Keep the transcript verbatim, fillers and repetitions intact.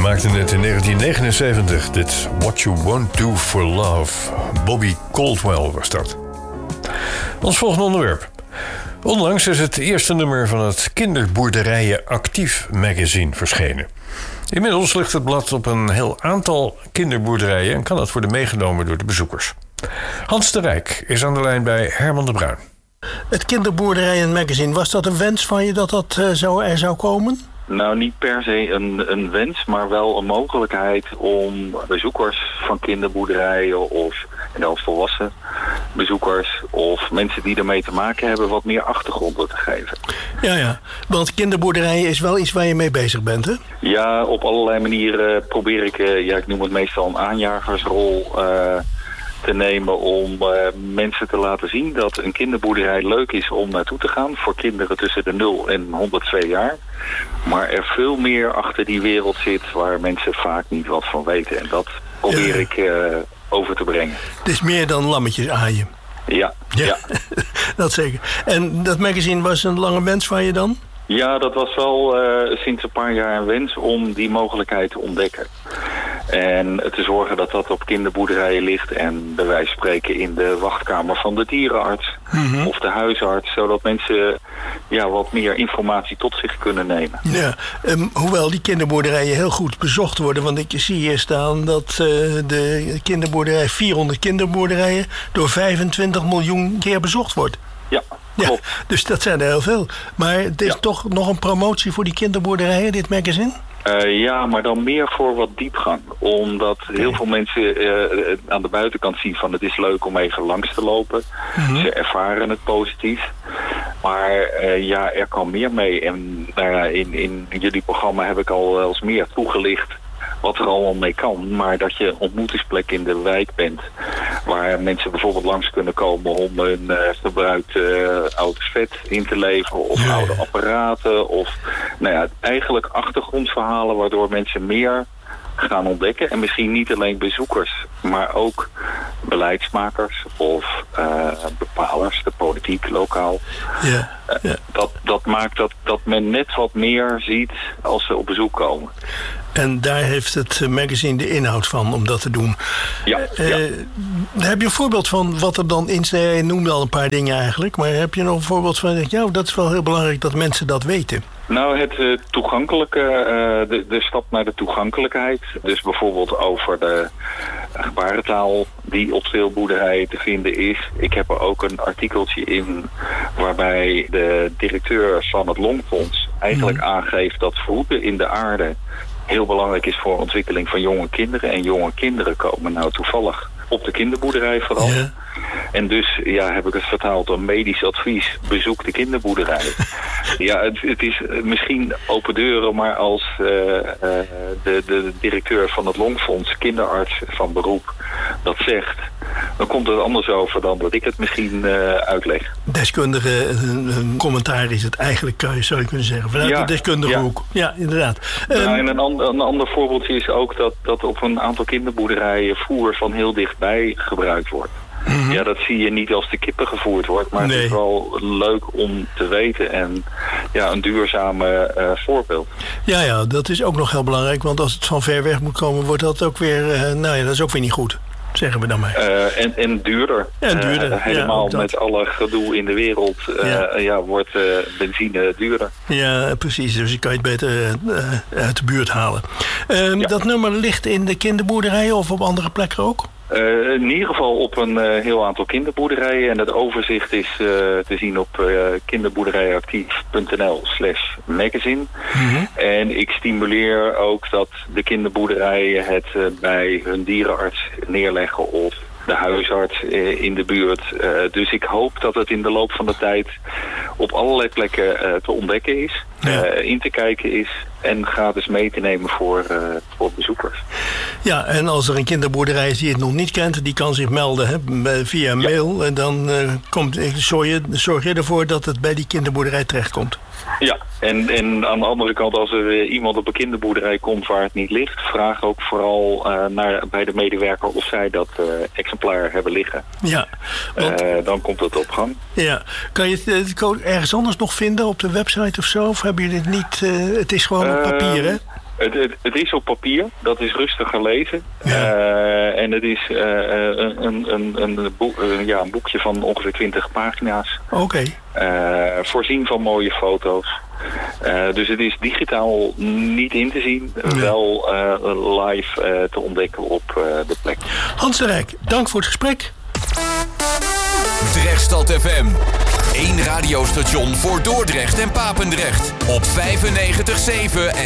maakte het in negentien negenenzeventig, dit What You Won't Do For Love. Bobby Caldwell was dat. Ons volgende onderwerp. Onlangs is het eerste nummer van het Kinderboerderijen Actief magazine verschenen. Inmiddels ligt het blad op een heel aantal kinderboerderijen en kan dat worden meegenomen door de bezoekers. Hans de Rijk is aan de lijn bij Herman de Bruin. Het Kinderboerderijen magazine, was dat een wens van je dat dat uh, zo er zou komen? Nou, niet per se een, een wens, maar wel een mogelijkheid om bezoekers van kinderboerderijen of en dan volwassen bezoekers of mensen die ermee te maken hebben wat meer achtergronden te geven. Ja, ja. Want kinderboerderijen is wel iets waar je mee bezig bent, hè? Ja, op allerlei manieren probeer ik, uh, ja, ik noem het meestal een aanjagersrol uh, te nemen om uh, mensen te laten zien dat een kinderboerderij leuk is om naartoe te gaan voor kinderen tussen de nul en honderdtwee jaar. Maar er veel meer achter die wereld zit waar mensen vaak niet wat van weten. En dat probeer ja. ik uh, over te brengen. Het is meer dan lammetjes aaien. Ja, ja. ja. Dat zeker. En dat magazine was een lange wens van je dan? Ja, dat was wel uh, sinds een paar jaar een wens om die mogelijkheid te ontdekken. En te zorgen dat dat op kinderboerderijen ligt en bij wijze van spreken in de wachtkamer van de dierenarts mm-hmm. of de huisarts, zodat mensen ja, wat meer informatie tot zich kunnen nemen. Ja, um, hoewel die kinderboerderijen heel goed bezocht worden, want ik zie hier staan dat uh, de kinderboerderij, vierhonderd kinderboerderijen, door vijfentwintig miljoen keer bezocht wordt. Ja, klopt. Ja, dus dat zijn er heel veel. Maar het is ja. toch nog een promotie voor die kinderboerderijen, dit magazine? Uh, ja, maar dan meer voor wat diepgang. Omdat okay. heel veel mensen uh, aan de buitenkant zien van het is leuk om even langs te lopen. Mm-hmm. Ze ervaren het positief. Maar uh, ja, er kan meer mee. En nou ja, in, in jullie programma heb ik al wel eens meer toegelicht wat er allemaal mee kan. Maar dat je een ontmoetingsplek in de wijk bent. Waar mensen bijvoorbeeld langs kunnen komen om hun uh, verbruikte uh, oud vet in te leveren. Of ja, oude ja. apparaten. Of nou ja, eigenlijk achtergrondverhalen waardoor mensen meer gaan ontdekken. En misschien niet alleen bezoekers, maar ook beleidsmakers of uh, bepalers, de politiek lokaal. Ja, ja. Uh, dat, dat maakt dat, dat men net wat meer ziet als ze op bezoek komen. En daar heeft het magazine de inhoud van om dat te doen. Ja, uh, ja. Heb je een voorbeeld van wat er dan in staat? Je noemde al een paar dingen eigenlijk. Maar heb je nog een voorbeeld van, ja, dat is wel heel belangrijk dat mensen dat weten? Nou, het uh, toegankelijke, uh, de, de stap naar de toegankelijkheid. Dus bijvoorbeeld over de gebarentaal die op veel boerderijen te vinden is. Ik heb er ook een artikeltje in waarbij de directeur van het Longfonds eigenlijk mm. aangeeft dat voeten in de aarde heel belangrijk is voor de ontwikkeling van jonge kinderen. En jonge kinderen komen nou toevallig op de kinderboerderij vooral. Yeah. En dus ja, heb ik het vertaald door medisch advies. Bezoek de kinderboerderij. Ja, het, het is misschien open deuren, maar als uh, uh, de, de directeur van het Longfonds, kinderarts van beroep, dat zegt, dan komt het anders over dan dat ik het misschien uh, uitleg. Deskundige, een, een commentaar is het eigenlijk, zou je kunnen zeggen. Vanuit ja, de deskundige ja. hoek. Ja, inderdaad. Ja, en een, an, een ander voorbeeldje is ook dat, dat op een aantal kinderboerderijen voer van heel dichtbij gebruikt wordt. Mm-hmm. Ja, dat zie je niet als de kippen gevoerd wordt, maar nee. Het is wel leuk om te weten en ja, een duurzame uh, voorbeeld. Ja, ja, dat is ook nog heel belangrijk, want als het van ver weg moet komen, wordt dat ook weer, uh, nou ja, dat is ook weer niet goed. Zeggen we dan maar. Uh, en, en duurder. Ja, duurder. Uh, helemaal ja, met alle gedoe in de wereld uh, ja. Ja, wordt uh, benzine duurder. Ja, precies. Dus je kan je het beter uh, uit de buurt halen. Uh, ja. Dat nummer ligt in de kinderboerderijen of op andere plekken ook? Uh, in ieder geval op een uh, heel aantal kinderboerderijen. En het overzicht is uh, te zien op uh, kinderboerderijenactief.nl slash magazine. Mm-hmm. En ik stimuleer ook dat de kinderboerderijen het uh, bij hun dierenarts neerleggen of de huisarts uh, in de buurt. Uh, dus ik hoop dat het in de loop van de tijd op allerlei plekken uh, te ontdekken is. Ja. Uh, in te kijken is en gratis mee te nemen voor, uh, voor bezoekers. Ja, en als er een kinderboerderij is die het nog niet kent, die kan zich melden hè, via mail. Ja. En dan uh, komt, zorg, je, zorg je ervoor dat het bij die kinderboerderij terechtkomt. Ja, en, en aan de andere kant, als er iemand op een kinderboerderij komt waar het niet ligt, vraag ook vooral uh, naar, bij de medewerker of zij dat uh, exemplaar hebben liggen. Ja. Want, uh, dan komt het op gang. Ja. Kan je het uh, ergens anders nog vinden op de website of zo? Of hebben jullie het niet? Uh, het is gewoon op papier, hè? Het, het, het is op papier, dat is rustiger lezen. Ja. Uh, en het is uh, een, een, een, een, boek, uh, ja, een boekje van ongeveer twintig pagina's. Oké. Okay. Uh, voorzien van mooie foto's. Uh, dus het is digitaal niet in te zien, ja. wel uh, live uh, te ontdekken op uh, de plek. Hans de Rijk, dank voor het gesprek. Drechtstad F M. Eén radiostation voor Dordrecht en Papendrecht. Op vijfennegentig komma zeven en